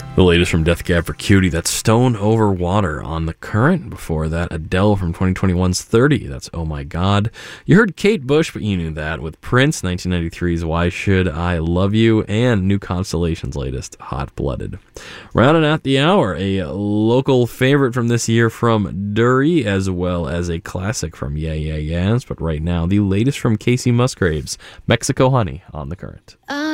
The latest from Death Cab for Cutie, that's Stone Over Water on The Current. Before that, Adele from 2021's 30, that's Oh My God. You heard Kate Bush, but you knew that, with Prince, 1993's Why Should I Love You, and New Constellation's latest, Hot Blooded. Rounding out the hour, a local favorite from this year from Dury, as well as a classic from Yeah Yeah Yeahs, but right now, the latest from Casey Musgraves, Mexico Honey on The Current.